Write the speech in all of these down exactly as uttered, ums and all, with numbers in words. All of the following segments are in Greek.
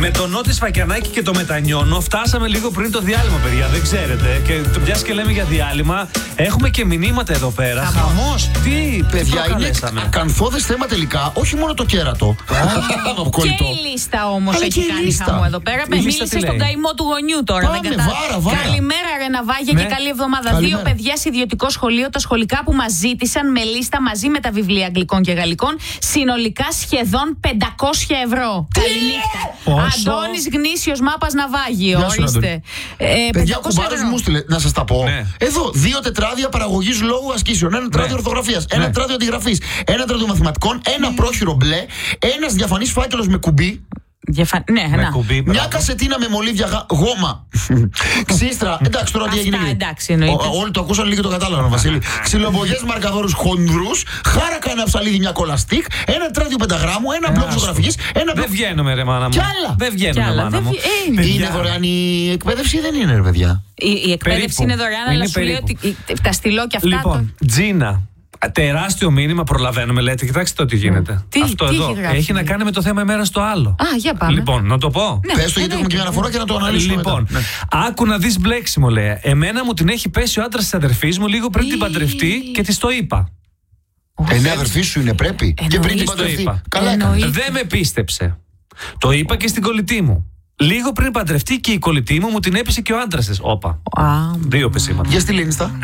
Με τον Νότι Σφακιανάκη και το Μετανιώνω φτάσαμε λίγο πριν το διάλειμμα, παιδιά. Δεν ξέρετε. Και μια και λέμε για διάλειμμα, έχουμε και μηνύματα εδώ πέρα. Χαμός. Τι, παιδιά, τι είναι ακαθόδες θέμα τελικά. Όχι μόνο το κέρατο. Και η λίστα όμως έχει κάνει χαμό εδώ πέρα. Μίλησε στον καημό του γονιού τώρα. Πάμε, βάρα, βάρα. Καλημέρα, ρε Ναβάγια, ναι. Και καλή εβδομάδα. Καλημέρα. Δύο παιδιά σε ιδιωτικό σχολείο, τα σχολικά που μας ζήτησαν με λίστα μαζί με τα βιβλία αγγλικών και γαλλικών. Συνολικά σχεδόν πεντακόσια ευρώ. Καληνύχτα. Αντώνης Γνήσιος, Μάπας Ναυάγιο. Ορίστε. Ε, παιδιά, ο κουμπάρος μου στείλε, να σας τα πω. Ναι. Εδώ, δύο τετράδια παραγωγής λόγου ασκήσεων. Ένα τετράδιο ναι. ορθογραφίας, ένα ναι. τετράδιο αντιγραφής, ένα τετράδιο μαθηματικών, ένα πρόχειρο μπλε, ένας διαφανής φάκελος με κουμπί. Διαφα... Ναι, Με να. κουμπί, Μια μπράβο. κασετίνα με μολύβια γα... γόμα. Ξύστρα. Εντάξει, τώρα τι έγινε. Αυτά, εντάξει, εννοείται. Ο- Όλοι το ακούσαν, λίγοι το κατάλαβαν, Βασίλη. Ξυλομπογιές μαρκαδόρους χονδρούς, χάρακα ένα ψαλίδι, μια κολαστίκ, ένα τετράδιο πενταγράμμου, ένα μπλοκ ζωγραφικής, ένα μπλοκ. Δεν βγαίνουμε, ρε μάνα μου. Κι άλλα. Δεν βγαίνουμε, Κι άλλα. μάνα Δεν μου. βγ- ε, είναι. Είναι δωρεάν η εκπαίδευση ή δεν είναι, ρε παιδιά? Η, η εκπαίδευση Περίπου. είναι δωρεάν, αλλά Είναι σου λέει περίπου. ότι η- τα στυλό και αυτά. Λοιπόν, Τζίνα. Τεράστιο μήνυμα, προλαβαίνουμε, λέτε. Κοιτάξτε το τι γίνεται. Τι- Αυτό τι εδώ έχει γράψει, έχει να τι? κάνει με το θέμα ημέρα στο άλλο. Α, για πάμε. Λοιπόν, να το πω. Ναι, Πες το, γιατί έχουμε και μια αναφορά και να το αναλύσουμε. Λοιπόν, μετά. Ναι. άκου να δεις μπλέξιμο, λέει. Εμένα μου την έχει πέσει ο άντρας της αδερφής μου λίγο πριν την παντρευτεί και της το είπα. Ε, ναι, αδερφή σου είναι, πρέπει. Και πριν την Εννοείς, το παντρευτεί. είπα. Καλά Εννοείς. έκανε. Δεν με πίστεψε. Το είπα και στην κολλητή μου. Λίγο πριν παντρευτεί και η κολλητή μου μου την έπεισε και ο άντρας της. Όπα. Α, Δύο πεσήματα. Για στη Λίνιστα.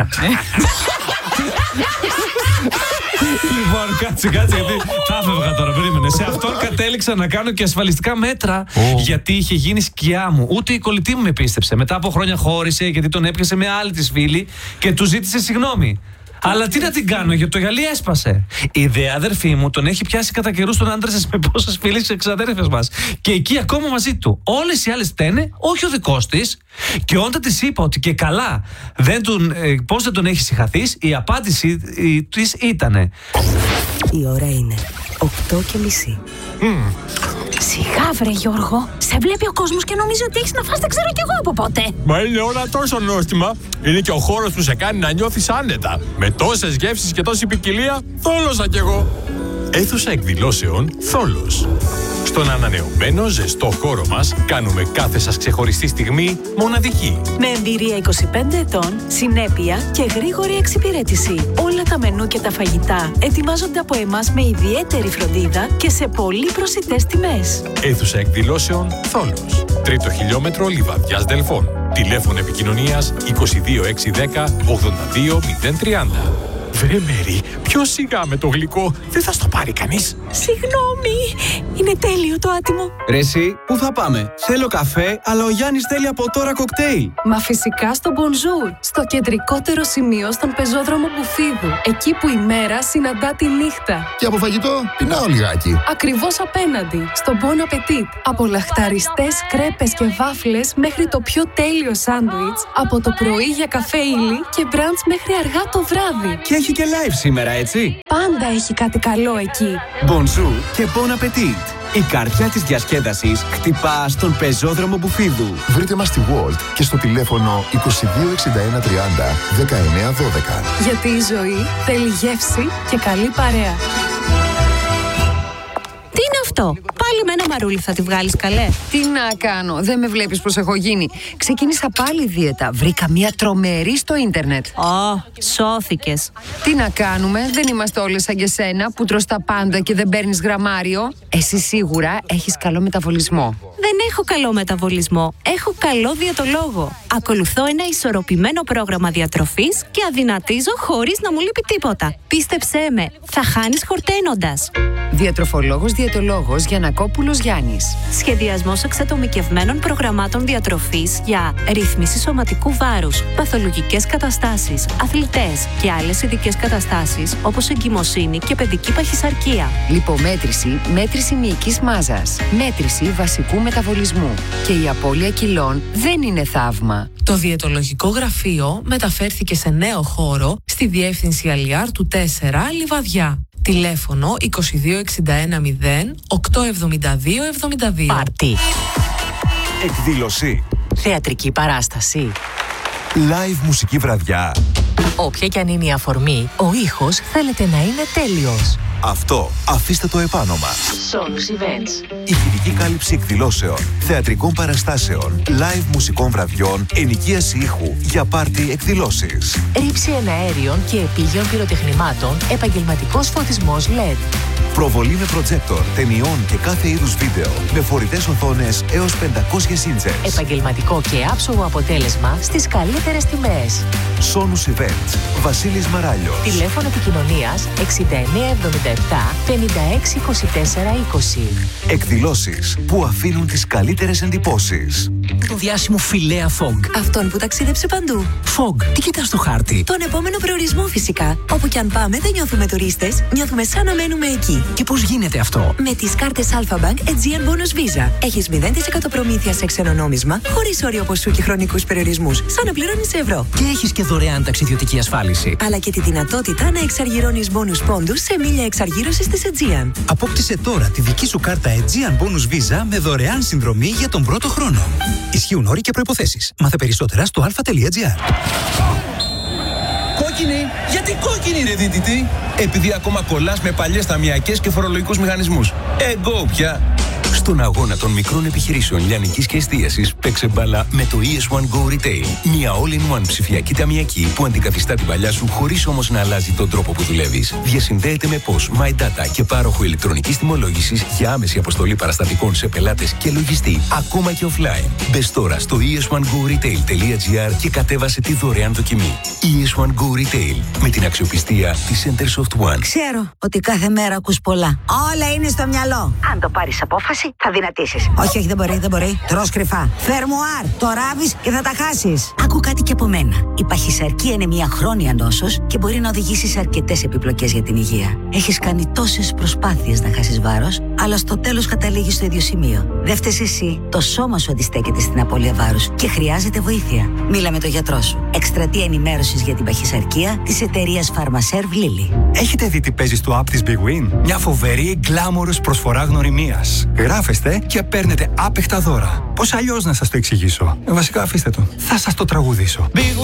Λοιπόν, κάτσε, κάτσε, γιατί θα έφευγα τώρα. Περίμενε. Σε αυτόν κατέληξα να κάνω και ασφαλιστικά μέτρα. Γιατί είχε γίνει σκιά μου. Ούτε η κολλητή μου με πίστεψε. Μετά από χρόνια χώρισε γιατί τον έπιασε με άλλη τη φίλη και του ζήτησε συγγνώμη. Αλλά τι να την κάνω, γιατί το γυαλί έσπασε. Η δε αδερφή μου τον έχει πιάσει κατά καιρού τον άντρα σας με πόσες φίλες και εξαδέρφες μας. Και εκεί ακόμα μαζί του. Όλες οι άλλες φταίνε, όχι ο δικός της. Και όταν της είπα ότι και καλά δεν τον, ε, πώς δεν τον έχει συγχαθείς, η απάντηση ε, της ήτανε. Η ώρα είναι οκτώ και μισή. σιγά βρε Γιώργο. Σε βλέπει ο κόσμος και νομίζει ότι έχεις να φας, δεν ξέρω κι εγώ από πότε. Μα είναι όλα τόσο νόστιμα. Είναι και ο χώρος που σε κάνει να νιώθεις άνετα. Με τόσες γεύσεις και τόση ποικιλία, θόλωσα κι εγώ. Αίθουσα εκδηλώσεων Θόλος. Στον ανανεωμένο ζεστό χώρο μας κάνουμε κάθε σας ξεχωριστή στιγμή μοναδική. Με εμπειρία είκοσι πέντε ετών, συνέπεια και γρήγορη εξυπηρέτηση. Όλα τα μενού και τα φαγητά ετοιμάζονται από εμάς με ιδιαίτερη φροντίδα και σε πολύ προσιτές τιμές. Αίθουσα εκδηλώσεων Θόλος. Τρίτο χιλιόμετρο Λιβαδιάς Δελφών. Τηλέφωνο επικοινωνίας είκοσι δύο εξακόσια δέκα ογδόντα δύο μηδέν τριάντα. Βρε Μέρη, πιο σιγά με το γλυκό, δεν θα στο πάρει κανείς. Συγγνώμη, είναι τέλειο το άτιμο. Ρε εσύ, πού θα πάμε? Θέλω καφέ, αλλά ο Γιάννης θέλει από τώρα κοκτέιλ. Μα φυσικά στο Bonjour, στο κεντρικότερο σημείο στον πεζόδρομο Μπουφίδου. Εκεί που η μέρα συναντά τη νύχτα. Και από φαγητό, πεινάω λιγάκι. Ακριβώς απέναντι, στο Bon Appetit. Από λαχταριστές κρέπες και βάφλες μέχρι το πιο τέλειο σάντουιτς. Από το πρωί για καφέ ύλη και μπραντς μέχρι αργά το βράδυ. Και έχει και live σήμερα, έτσι. Πάντα έχει κάτι καλό εκεί. Bonjour και Bon Appetit. Η καρδιά της διασκέδασης χτυπά στον πεζόδρομο Μπουφίδου. Βρείτε μας στη World και στο τηλέφωνο είκοσι δύο εξήντα ένα τριάντα δεκαεννέα δώδεκα. Γιατί η ζωή θέλει γεύση και καλή παρέα. Τι είναι αυτό? Πάλι με ένα μαρούλι θα τη βγάλεις, καλέ. Τι να κάνω, δεν με βλέπεις πως έχω γίνει. Ξεκίνησα πάλι δίαιτα. Βρήκα μια τρομερή στο ίντερνετ. Ω, σώθηκες. Τι να κάνουμε, δεν είμαστε όλες σαν και σένα που τρως τα πάντα και δεν παίρνεις γραμμάριο. Εσύ σίγουρα έχεις καλό μεταβολισμό. Δεν έχω καλό μεταβολισμό. Έχω καλό διαιτολόγο. Ακολουθώ ένα ισορροπημένο πρόγραμμα διατροφής και αδυνατίζω χωρίς να μου λείπει τίποτα. Πίστεψέ με, θα χάνεις χορταίνοντας. Διατροφολόγος διαιτολόγος Γιαννακόπουλος Γιάννης. Σχεδιασμός εξατομικευμένων προγραμμάτων διατροφής για ρύθμιση σωματικού βάρους, παθολογικές καταστάσεις, αθλητές και άλλες ειδικές καταστάσεις όπως εγκυμοσύνη και παιδική παχυσαρκία. Λιπομέτρηση, μέτρηση μυϊκής μάζας, μέτρηση βασικού μεταβολισμού. Και η απώλεια κιλών δεν είναι θαύμα. Το διαιτολογικό γραφείο μεταφέρθηκε σε νέο χώρο στη διεύθυνση Αλιάρ του τέσσερα Λιβαδιά. Τηλέφωνο είκοσι δύο εξήντα ένα μηδέν οκτακόσια εβδομήντα δύο εβδομήντα δύο. Πάρτι. Εκδήλωση. Θεατρική παράσταση. Live μουσική βραδιά. Όποια κι αν είναι η αφορμή, ο ήχος θέλετε να είναι τέλειος. Αυτό αφήστε το επάνομα. Sonus Events. Ηχητική κάλυψη εκδηλώσεων, θεατρικών παραστάσεων, live μουσικών βραβιών, ενοικίαση ήχου για πάρτι εκδηλώσεις. Ρήψη εναέριων και επίγειων πυροτεχνημάτων, επαγγελματικός φωτισμός ελ ι ντι. Προβολή με προτζέκτορ, ταινιών και κάθε είδους βίντεο με φορητές οθόνες έως πεντακόσιες ίντσες. Επαγγελματικό και άψογο αποτέλεσμα στις καλύτερες τιμές. Sonus Events. Βασίλης Μαράλιος. Τηλέφωνο επικοινωνίας εξήντα εννέα εβδομήντα επτά πενήντα έξι είκοσι τέσσερα είκοσι. Εκδηλώσεις που αφήνουν τις καλύτερες εντυπώσεις. Το διάσημο Φιλέα Fog. Αυτόν που ταξίδεψε παντού. Fog. Τι κοιτάς στο χάρτη? Τον επόμενο προορισμό φυσικά. Όπου κι αν πάμε δεν νιώθουμε τουρίστες, νιώθουμε σαν να μένουμε εκεί. Και πώς γίνεται αυτό? Με τις κάρτες Alpha Bank Aegean Bonus Visa. Έχεις μηδέν τοις εκατό προμήθεια σε ξένο νόμισμα, χωρίς όριο ποσού και χρονικούς περιορισμούς, σαν να πληρώνεις σε ευρώ. Και έχεις και δωρεάν ταξιδιωτική ασφάλιση. Αλλά και τη δυνατότητα να εξαργυρώνεις bonus πόντους σε μίλια εξαργύρωσης της Aegean. Απόκτησε τώρα τη δική σου κάρτα Aegean Bonus Visa με δωρεάν συνδρομή για τον πρώτο χρόνο. Ισχύουν όροι και προϋποθέσεις. Μάθε περισσότερα στο alpha.gr. Κόκκινη! Γιατί κόκκινη ρε δίτητη? Επειδή ακόμα κολλάς με παλιές ταμιακές και φορολογικούς μηχανισμούς. Εγώ πια! Στον αγώνα των μικρών επιχειρήσεων λιανικής και εστίασης, παίξε μπάλα με το ι ες one Go Retail. Μια all-in-one ψηφιακή ταμιακή που αντικαθιστά την παλιά σου χωρίς όμως να αλλάζει τον τρόπο που δουλεύεις. Διασυνδέεται με P O S, MyData και πάροχο ηλεκτρονικής τιμολόγησης για άμεση αποστολή παραστατικών σε πελάτες και λογιστή, ακόμα και offline. Μπες τώρα στο ι ες one go retail τελεία gr και κατέβασε τη δωρεάν δοκιμή. ι ες one Go Retail, με την αξιοπιστία της Centersoft One. Ξέρω ότι κάθε μέρα ακούς πολλά. Όλα είναι στο μυαλό. Αν το πάρεις απόφαση, θα δυνατήσεις. Όχι, όχι, δεν μπορεί, δεν μπορεί. Τρως κρυφά. Φερμουάρ, το ράβεις και θα τα χάσεις. Άκου κάτι και από μένα. Η παχυσαρκία είναι μια χρόνια νόσος και μπορεί να οδηγήσει σε αρκετές επιπλοκές για την υγεία. Έχεις κάνει τόσες προσπάθειες να χάσεις βάρος, αλλά στο τέλος καταλήγεις στο ίδιο σημείο. Δεν φταίς εσύ. Το σώμα σου αντιστέκεται στην απώλεια βάρους και χρειάζεται βοήθεια. Μίλα με τον γιατρό σου. Εκστρατεία ενημέρωσης για την παχυσαρκία της εταιρείας Pharmaserv Lilly. Έχετε δει τι παίζει στο app της Big Win? Μια φοβερή γκλάμορος προσφορά γνωριμίας. Γράφεστε και παίρνετε άπεχτα δώρα. Πώς αλλιώς να σας το εξηγήσω? Ε, βασικά αφήστε το. Θα σας το τραγουδήσω.